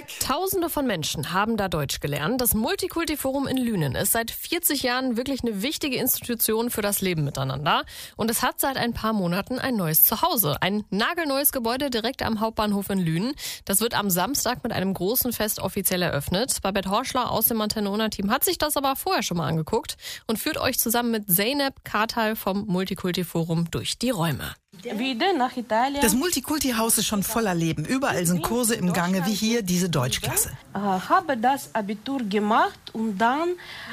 Tausende von Menschen haben da Deutsch gelernt. Das Multikulti-Forum in Lünen ist seit 40 Jahren wirklich eine wichtige Institution für das Leben miteinander. Und es hat seit ein paar Monaten ein neues Zuhause. Ein nagelneues Gebäude direkt am Hauptbahnhof in Lünen. Das wird am Samstag mit einem großen Fest offiziell eröffnet. Babette Horschler aus dem Antenne Unna-Team hat sich das aber vorher schon mal angeguckt und führt euch zusammen mit Zeynep Kartal vom Multikulti-Forum durch die Räume. Das Multikulti-Haus ist schon voller Leben. Überall sind Kurse im Gange, wie hier diese Deutschklasse. Ich habe das Abitur gemacht und dann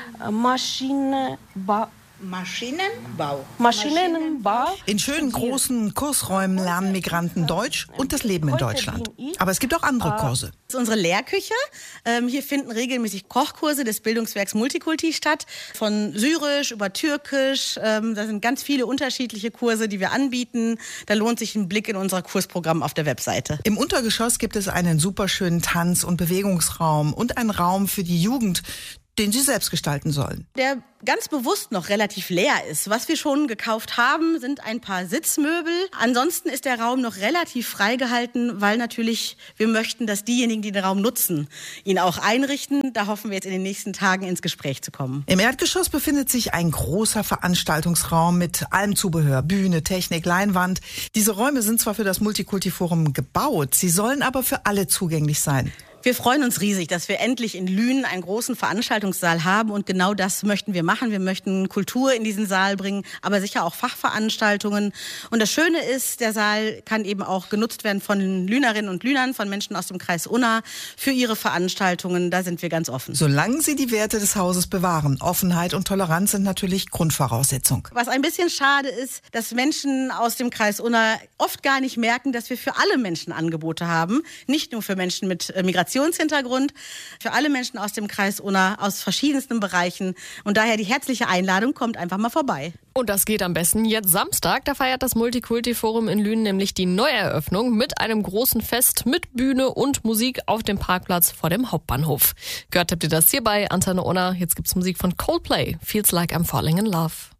Maschinenbau. In schönen großen Kursräumen lernen Migranten Deutsch und das Leben in Deutschland. Aber es gibt auch andere Kurse. Das ist unsere Lehrküche. Hier finden regelmäßig Kochkurse des Bildungswerks Multikulti statt. Von Syrisch über Türkisch. Da sind ganz viele unterschiedliche Kurse, die wir anbieten. Da lohnt sich ein Blick in unser Kursprogramm auf der Webseite. Im Untergeschoss gibt es einen superschönen Tanz- und Bewegungsraum und einen Raum für die Jugend, den sie selbst gestalten sollen. Der ganz bewusst noch relativ leer ist. Was wir schon gekauft haben, sind ein paar Sitzmöbel. Ansonsten ist der Raum noch relativ frei gehalten, weil natürlich wir möchten, dass diejenigen, die den Raum nutzen, ihn auch einrichten. Da hoffen wir jetzt in den nächsten Tagen ins Gespräch zu kommen. Im Erdgeschoss befindet sich ein großer Veranstaltungsraum mit allem Zubehör, Bühne, Technik, Leinwand. Diese Räume sind zwar für das Multikulti-Forum gebaut, sie sollen aber für alle zugänglich sein. Wir freuen uns riesig, dass wir endlich in Lünen einen großen Veranstaltungssaal haben und genau das möchten wir machen. Wir möchten Kultur in diesen Saal bringen, aber sicher auch Fachveranstaltungen. Und das Schöne ist, der Saal kann eben auch genutzt werden von Lünerinnen und Lünern, von Menschen aus dem Kreis Unna für ihre Veranstaltungen. Da sind wir ganz offen. Solange sie die Werte des Hauses bewahren. Offenheit und Toleranz sind natürlich Grundvoraussetzung. Was ein bisschen schade ist, dass Menschen aus dem Kreis Unna oft gar nicht merken, dass wir für alle Menschen Angebote haben. Nicht nur für Menschen mit Migrationshintergrund, für alle Menschen aus dem Kreis Unna, aus verschiedensten Bereichen. Und daher die herzliche Einladung, kommt einfach mal vorbei. Und das geht am besten jetzt Samstag. Da feiert das Multikulti-Forum in Lünen nämlich die Neueröffnung mit einem großen Fest mit Bühne und Musik auf dem Parkplatz vor dem Hauptbahnhof. Gehört habt ihr das hier bei Antenne Unna. Jetzt gibt's Musik von Coldplay. Feels like I'm falling in love.